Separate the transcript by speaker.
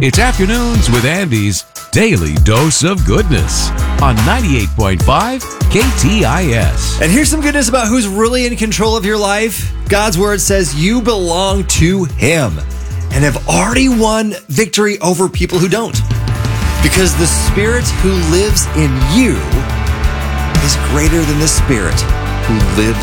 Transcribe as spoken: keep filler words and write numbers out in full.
Speaker 1: It's Afternoons with Andy's Daily Dose of Goodness on ninety-eight point five K T I S.
Speaker 2: And here's some goodness about who's really in control of your life. God's word says you belong to Him and have already won victory over people who don't. Because the Spirit who lives in you is greater than the Spirit who lives